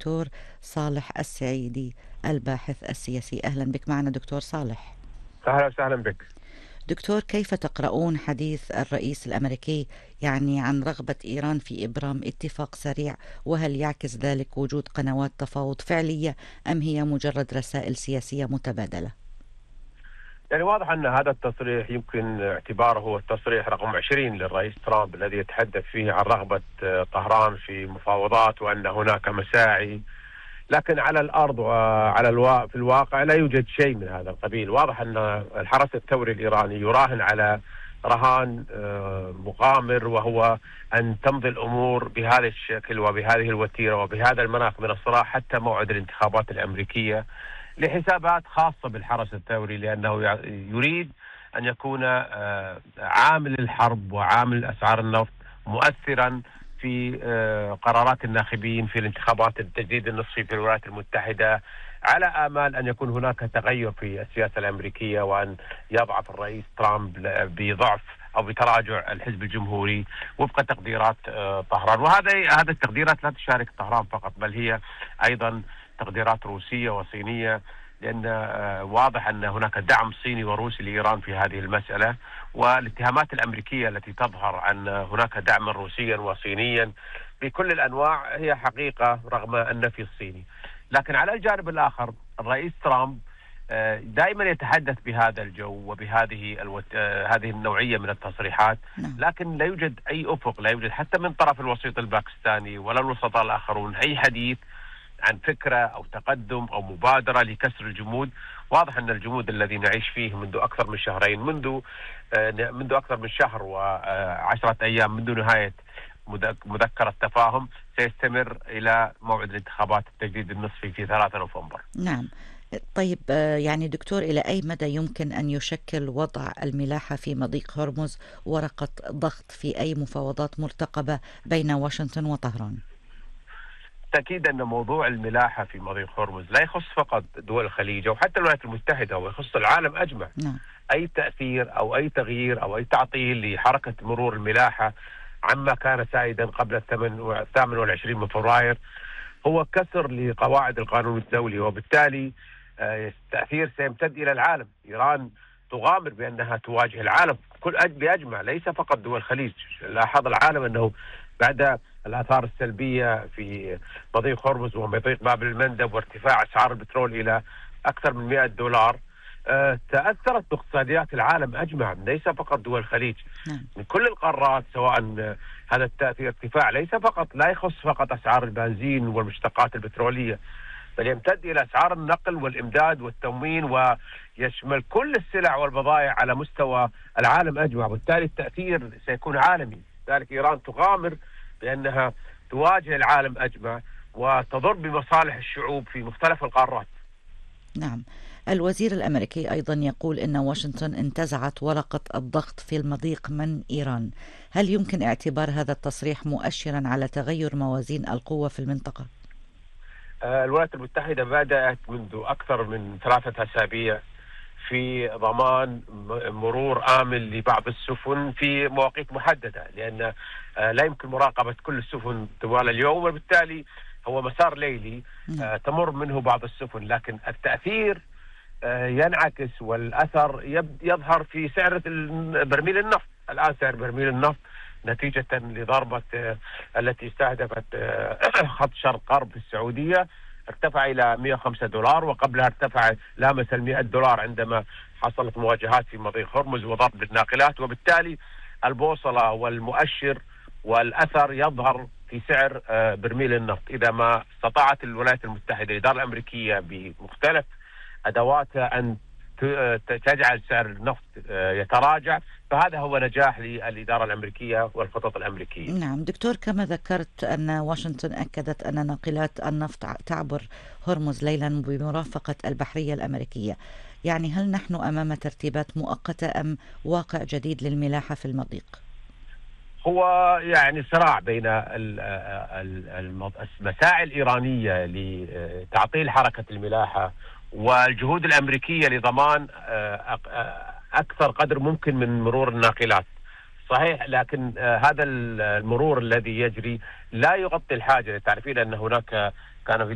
الدكتور صالح السعيدي الباحث السياسي. أهلا بك معنا دكتور صالح. أهلا وسهلا بك. دكتور، كيف تقرؤون حديث الرئيس الأمريكي عن رغبة إيران في إبرام اتفاق سريع؟ وهل يعكس ذلك وجود قنوات تفاوض فعلية أم هي مجرد رسائل سياسية متبادلة؟ يعني واضح أن هذا التصريح يمكن اعتباره هو التصريح رقم 20 للرئيس ترامب، الذي يتحدث فيه عن رغبة طهران في مفاوضات وأن هناك مساعي، لكن على الأرض في الواقع لا يوجد شيء من هذا القبيل. واضح أن الحرس الثوري الإيراني يراهن على رهان مغامر، وهو أن تمضي الأمور بهذا الشكل وبهذه الوتيرة وبهذا المناخ من الصراع حتى موعد الانتخابات الأمريكية، لحسابات خاصة بالحرس الثوري، لأنه يريد أن يكون عامل الحرب وعامل أسعار النفط مؤثرا في قرارات الناخبين في الانتخابات التجديد النصفي في الولايات المتحدة، على آمال أن يكون هناك تغير في السياسة الأمريكية، وأن يضعف الرئيس ترامب بضعف أو بتراجع الحزب الجمهوري وفق تقديرات طهران. هذا التقديرات لا تشارك طهران فقط، بل هي أيضا تقديرات روسية وصينية، لأن واضح أن هناك دعم صيني وروسي لإيران في هذه المسألة، والاتهامات الأمريكية التي تظهر أن هناك دعما روسيا وصينيا بكل الأنواع هي حقيقة رغم النفي الصيني. لكن على الجانب الآخر الرئيس ترامب دائما يتحدث بهذا الجو وبهذه هذه النوعية من التصريحات، لكن لا يوجد أي أفق، لا يوجد حتى من طرف الوسيط الباكستاني ولا الوسطاء الآخرون أي حديث عن فكرة أو تقدم أو مبادرة لكسر الجمود. واضح أن الجمود الذي نعيش فيه منذ أكثر من شهرين، منذ أكثر من شهر و10 أيام منذ نهاية مذكرة تفاهم، سيستمر إلى موعد الانتخابات التجديد النصفي في 3 نوفمبر. نعم. طيب، دكتور، إلى أي مدى يمكن أن يشكل وضع الملاحة في مضيق هرمز ورقة ضغط في أي مفاوضات مرتقبة بين واشنطن وطهران؟ تأكيد أن موضوع الملاحة في مضيق هرمز لا يخص فقط دول الخليج أو حتى الولايات المتحدة، ويخص العالم أجمع. أي تأثير أو أي تغيير أو أي تعطيل لحركة مرور الملاحة عما كان سائدا قبل 28 من فبراير هو كسر لقواعد القانون الدولي، وبالتالي التأثير سيمتد إلى العالم. إيران تغامر بأنها تواجه العالم بأجمع، ليس فقط دول الخليج. لاحظ العالم أنه بعد الآثار السلبية في مضيق هرمز ومضيق باب المندب وارتفاع أسعار البترول إلى أكثر من $100 تأثرت باقتصاديات العالم أجمع، ليس فقط دول الخليج، من كل القارات. سواء هذا التأثير ارتفاع لا يخص فقط أسعار البنزين والمشتقات البترولية، بل يمتد إلى أسعار النقل والإمداد والتموين، ويشمل كل السلع والبضائع على مستوى العالم أجمع، وبالتالي التأثير سيكون عالمي. لذلك إيران تغامر بأنها تواجه العالم أجمع وتضر بمصالح الشعوب في مختلف القارات. نعم. الوزير الأمريكي أيضا يقول إن واشنطن انتزعت ورقة الضغط في المضيق من إيران. هل يمكن اعتبار هذا التصريح مؤشرا على تغير موازين القوة في المنطقة؟ الولايات المتحدة بدأت منذ أكثر من 3 أسابيع في ضمان مرور آمن لبعض السفن في مواقيت محددة، لأن لا يمكن مراقبة كل السفن طوال اليوم، وبالتالي هو مسار ليلي تمر منه بعض السفن، لكن التأثير ينعكس والأثر يظهر في سعر برميل النفط. الآن سعر برميل النفط نتيجة لضربة التي استهدفت خط شرق غرب في السعودية ارتفع إلى $105، وقبلها ارتفع لامس $100 عندما حصلت مواجهات في مضيق هرمز وضرب الناقلات، وبالتالي البوصلة والمؤشر والأثر يظهر في سعر برميل النفط. إذا ما استطاعت الولايات المتحدة الإدارة الأمريكية بمختلف أدواتها أن تجعل سعر النفط يتراجع، فهذا هو نجاح للإدارة الأمريكية والخطط الأمريكية. نعم دكتور، كما ذكرت أن واشنطن أكدت أن ناقلات النفط تعبر هرمز ليلا بمرافقة البحرية الأمريكية. هل نحن أمام ترتيبات مؤقتة أم واقع جديد للملاحة في المضيق؟ هو صراع بين المساعي الإيرانية لتعطيل حركة الملاحة والجهود الأمريكية لضمان أكثر قدر ممكن من مرور الناقلات. صحيح، لكن هذا المرور الذي يجري لا يغطي الحاجة. تعرفين أن هناك كان في